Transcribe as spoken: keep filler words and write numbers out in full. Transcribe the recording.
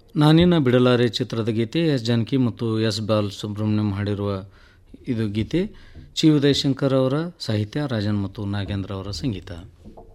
ನಾನಿನ್ನ ಬಿಡಲಾರೆ ಚಿತ್ರದ ಗೀತೆ ಎಸ್ ಜಾನಕಿ ಮತ್ತು ಎಸ್ ಬಾಲ್ ಸುಬ್ರಹ್ಮಣ್ಯಂ ಹಾಡಿರುವ ಇದು ಗೀತೆ ಚಿ ಉದಯಶಂಕರ್ ಅವರ ಸಾಹಿತ್ಯ, ರಾಜನ್ ಮತ್ತು ನಾಗೇಂದ್ರ ಅವರ ಸಂಗೀತ.